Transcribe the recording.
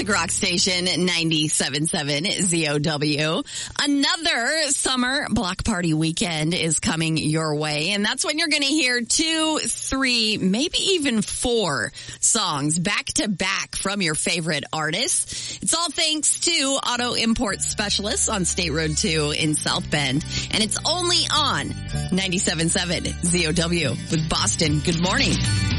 rock station 97.7 ZOW. Another summer block party weekend is coming your way, and that's when you're going to hear 2, 3, maybe even 4 songs back to back from your favorite artists. It's all thanks to Auto Import Specialists on State Road 2 in South Bend, and it's only on 97.7 ZOW with Boston. Good morning.